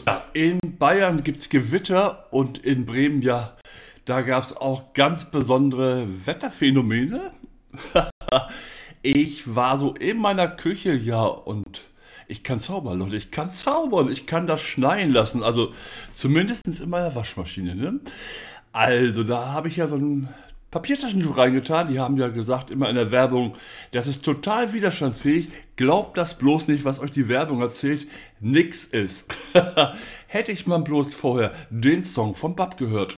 In Bayern gibt es Gewitter und in Bremen, ja, da gab es auch ganz besondere Wetterphänomene. Ich war so in meiner Küche, ja, und ich kann zaubern, Leute, ich kann zaubern, ich kann das schneien lassen, also zumindest in meiner Waschmaschine, ne? Also, da habe ich ja so ein Papiertaschentuch reingetan. Die haben ja gesagt, immer in der Werbung, das ist total widerstandsfähig. Glaubt das bloß nicht, was euch die Werbung erzählt. Nix ist. Hätte ich mal bloß vorher den Song von Bab gehört.